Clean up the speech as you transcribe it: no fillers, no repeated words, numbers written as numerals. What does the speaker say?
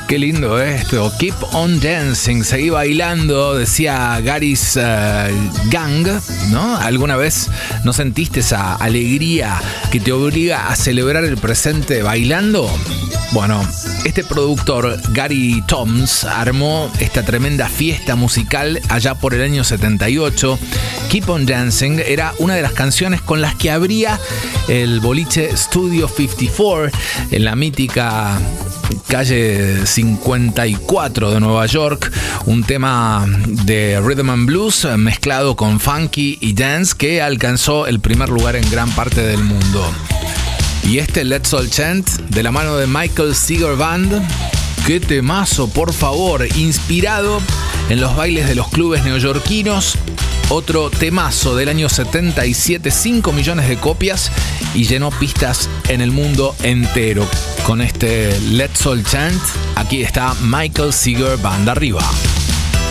Qué lindo esto. Keep on dancing, seguí bailando, decía Gary's Gang, ¿no? ¿Alguna vez no sentiste esa alegría que te obliga a celebrar el presente bailando? Bueno, este productor, Gary Toms, armó esta tremenda fiesta musical allá por el año 78. Keep on Dancing era una de las canciones con las que abría el boliche Studio 54 en la mítica calle 54 de Nueva York, un tema de rhythm and blues mezclado con funky y dance que alcanzó el primer lugar en gran parte del mundo. Y este Let's All Chant, de la mano de Michael Seeger Band, qué temazo, por favor, inspirado en los bailes de los clubes neoyorquinos. Otro temazo del año 77, 5 millones de copias y llenó pistas en el mundo entero. Con este Let's All Chant, aquí está Michael Seeger Band arriba.